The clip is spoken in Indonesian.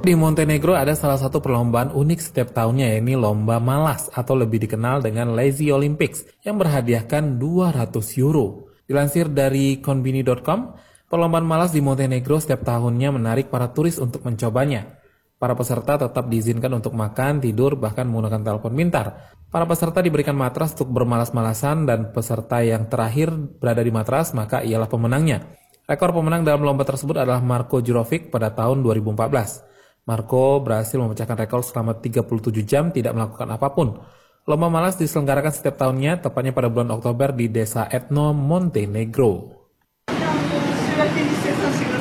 Di Montenegro ada salah satu perlombaan unik setiap tahunnya, yakni Lomba Malas atau lebih dikenal dengan Lazy Olympics yang berhadiahkan 200 euro. Dilansir dari konbini.com, perlombaan malas di Montenegro setiap tahunnya menarik para turis untuk mencobanya. Para peserta tetap diizinkan untuk makan, tidur, bahkan menggunakan telepon pintar. Para peserta diberikan matras untuk bermalas-malasan dan peserta yang terakhir berada di matras maka ialah pemenangnya. Rekor pemenang dalam lomba tersebut adalah Marko Jurovic pada tahun 2014. Marko berhasil memecahkan rekor selama 37 jam tidak melakukan apapun. Lomba malas diselenggarakan setiap tahunnya, tepatnya pada bulan Oktober di desa Etno, Montenegro.